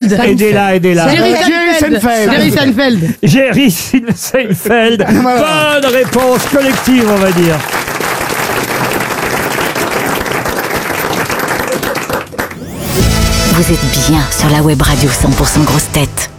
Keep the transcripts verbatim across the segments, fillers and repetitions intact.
Seinfeld. Aidez-la, aidez-la. Jerry Jerry Seinfeld. Seinfeld. Jerry Seinfeld. Jerry Seinfeld. Voilà. Bonne réponse collective, on va dire. Vous êtes bien sur la web radio cent pour cent Grosses Têtes.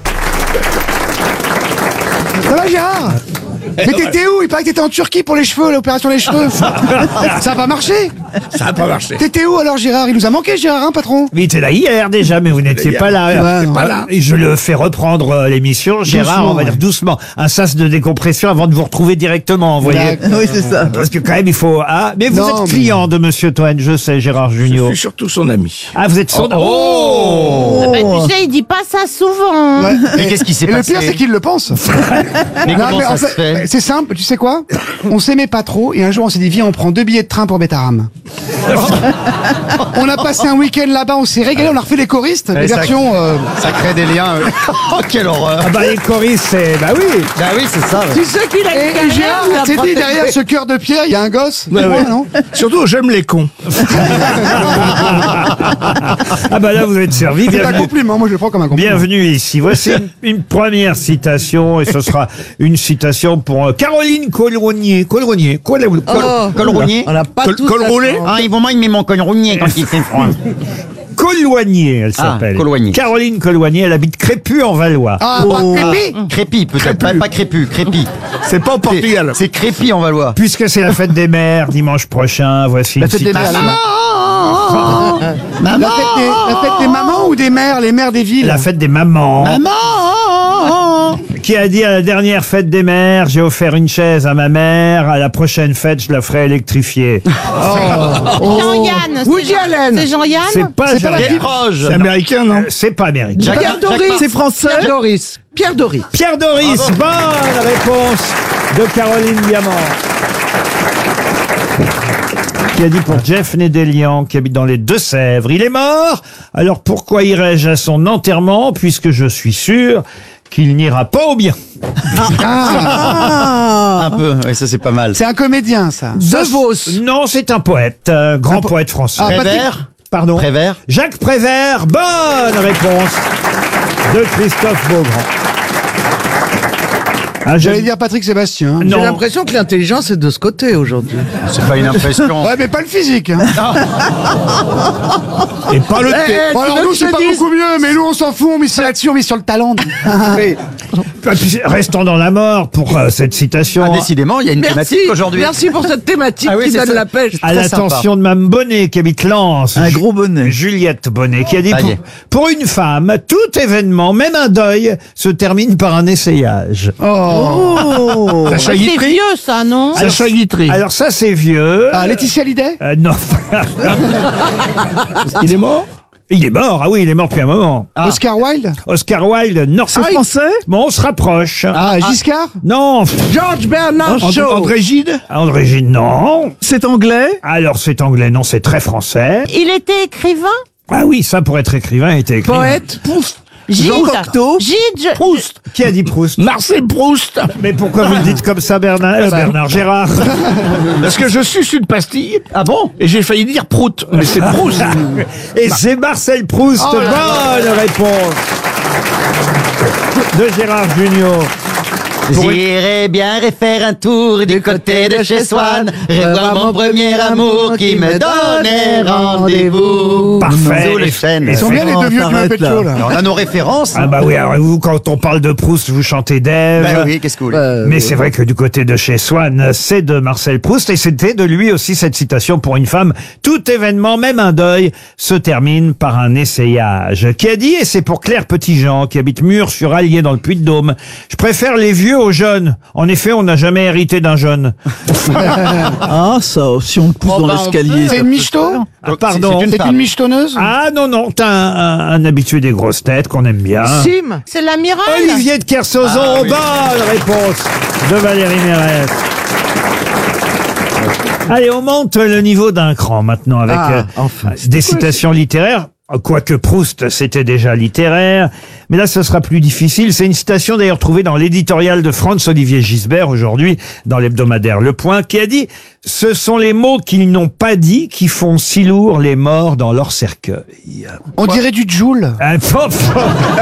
Ça va, Gérard? Mais t'étais où? Il paraît que t'étais en Turquie pour les cheveux, l'opération des cheveux. Ça a pas marché? Ça n'a pas marché. T'étais où alors, Gérard? Il nous a manqué, Gérard, hein, patron? Il était là hier déjà, mais vous n'étiez pas là. Ouais, non. Pas là. Et je le fais reprendre euh, l'émission. Gérard, Doucement, on va dire ouais. doucement. Un sas de décompression avant de vous retrouver directement, vous voyez. D'accord. Oui, c'est ça. Parce que quand même, il faut... Ah, mais vous Non, êtes mais- client de Monsieur Toen, je sais, Gérard Je Junior. suis surtout son ami. Ah, vous êtes son... Oh, Oh, Bah, tu sais, il dit pas ça souvent. Ouais. Mais qu'est-ce qui s'est Et le passé pire, c'est qu'il le pense. Mais Non, comment mais ça en se fait, fait c'est simple, tu sais quoi? On s'aimait pas trop, et un jour on s'est dit, viens, on prend deux billets de train pour Bétarame. On a passé un week-end là-bas, on s'est régalé, on a refait les choristes, les ça- versions... euh, Ça crée des liens. euh. Oh, quelle horreur. Ah bah les choristes, c'est... Bah oui. Bah oui, c'est ça. ouais. Tu sais qu'il a Et, une et Gérard, carrière, t'es il a dit, pas derrière fait- ce cœur de pierre, il y a un gosse. Ouais, Ouais, ouais. non? Surtout, j'aime les cons. Ah bah là, vous êtes servi. C'est un Bienvenue. compliment, moi je le prends comme un compliment. Bienvenue ici. Voici une, une première citation, et ce sera une citation pour euh, Caroline Colronier. Colronier. Col, col, Oh. Col rougnier. On n'a pas Col- tous col la roulé. chance. Ah, ils vont m'aimer mon col rougnier quand il fait froid. Colloigné, elle Ah, s'appelle. Colloigné. Caroline Colloigné, elle habite Crépus en Valois. Ah, bah, Crépi. Crépi, peut-être. Pas, pas crépu, crépi. C'est pas au Portugal. C'est crépi en Valois. Puisque c'est la fête des mères dimanche prochain, voici La une fête des mères, citation. la, la fête des, la fête des mamans ou des mères, les mères des villes? La fête des mamans. Qui a dit à la dernière fête des mères, j'ai offert une chaise à ma mère, à la prochaine fête, je la ferai électrifier. Jean-Yann. Woody c'est Jean- Allen. C'est Jean-Yann. C'est pas, C'est pas la Jean- fille- Proche. C'est américain, non? Euh, c'est pas américain. Jacques- Pierre Doris. Jacques- C'est français. Pierre Doris. Pierre Doris. Pierre Doris, bonne réponse de Caroline Diamant. Qui a dit pour Jeff Nédélian, qui habite dans les Deux-Sèvres, il est mort, alors pourquoi irais-je à son enterrement, puisque je suis sûr qu'il n'ira pas au bien. Ah, Un peu, oui, ça c'est pas mal. c'est un comédien, ça. De Vos. Non, c'est un poète, euh, grand Un po- poète français. Ah, Patrick- Prévert. Pardon. Prévert. Jacques Prévert, bonne réponse de Christophe Beaugrand. Ah, J'allais j'aime- dire Patrick Sébastien. Non. J'ai l'impression que l'intelligence est de ce côté aujourd'hui. C'est pas une impression. Ouais, mais pas le physique. Hein. Et pas le thé. Eh, Bon, tu alors veux nous, que c'est je pas te dise- beaucoup mieux, mais nous, on s'en fout, on mise là-dessus, on mise sur le talent. Ah, puis, Restons dans la mort pour euh, cette citation. Ah, décidément, il y a une Merci. thématique aujourd'hui. Merci pour cette thématique Ah oui, qui c'est donne ça. la pêche. À Très l'attention de Mme Bonnet, qui habite Lens. Un gros bonnet. Juliette Bonnet, qui a dit Ça y pour, est. pour une femme, tout événement, même un deuil, se termine par un essayage. Oh. Sacha C'est Guitry. vieux ça, non? Sacha Guitry. Alors ça, c'est vieux. Ah, Laetitia Hallyday? Euh, non. Il est mort? Il est mort, ah oui, il est mort depuis un moment. Oscar Wilde? Oscar Wilde, non. C'est français? Bon, on se rapproche. Ah, Giscard? Non. George Bernard And- Shaw. André Gide? André Gide, non. C'est anglais? Alors, c'est anglais, non, c'est très français. Il était écrivain? Ah oui, ça, pour être écrivain, il était écrivain. Poète? Proust. Gide. Jean Cocteau. Gide. Proust. Qui a dit Proust? Marcel Proust. Mais pourquoi vous le dites comme ça, Bernard, euh, Bernard Gérard? Parce que je suce une pastille. Ah bon? Et j'ai failli dire Prout. Mais c'est Proust. Et c'est Marcel Proust. Oh là Bonne réponse de Gérard Junior. Pour une- J'irai bien refaire un tour du côté de chez Swann, revoir mon premier amour qui me donnait rendez-vous. Parfait. Sous les chênes. Ils Ils sont bien les deux vieux du t'arrête, Muppet Show, là. On a nos références. Ah bah oui, alors vous, quand on parle de Proust, vous chantez d'Ève. Bah oui, qu'est-ce que vous voulez? Mais c'est vrai que du côté de chez Swann, c'est de Marcel Proust, et c'était de lui aussi cette citation pour une femme. Tout événement, même un deuil, se termine par un essayage. Qui a dit, et c'est pour Claire Petitjean, qui habite Murs-sur-Allier dans le Puy-de-Dôme, je préfère les vieux aux jeunes. En effet, on n'a jamais hérité d'un jeune. Ah, ça, si on le pousse Oh, dans bah, on l'escalier. peut. C'est ça une peut michto? faire. Ah, pardon. c'est une C'est femme. une michetonneuse? Ah non, non, t'as un, un, un habitué des grosses têtes qu'on aime bien. Sim. C'est l'amiral. Olivier de Kersauzon, Ah, oui. bonne réponse de Valérie Mérès. Allez, on monte le niveau d'un cran maintenant avec Ah, euh, enfin. des citations littéraires. Quoique Proust, c'était déjà littéraire. Mais là, ce sera plus difficile. C'est une citation d'ailleurs trouvée dans l'éditorial de Franz-Olivier Gisbert, aujourd'hui, dans l'hebdomadaire Le Point, qui a dit « Ce sont les mots qu'ils n'ont pas dit qui font si lourd les morts dans leur cercueil. On dirait du Joule. » Un